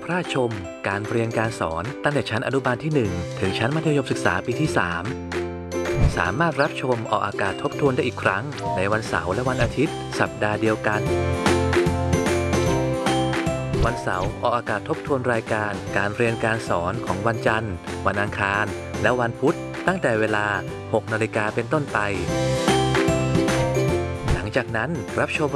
พระราชชมการเรียนการสอนตั้งแต่ชั้นอนุบาลที่ 1 ถึงชั้นมัธยมศึกษาปีที่ 3 สามารถรับชมออกอากาศทบทวนได้อีกครั้งในวันเสาร์และวันอาทิตย์สัปดาห์เดียวกันวันเสาร์ออกอากาศทบทวนรายการการเรียนการสอนของวันจันทร์วันอังคารและวันพุธตั้งแต่เวลา 6 นาฬิกาเป็นต้นไปหลังจากนั้นรับชม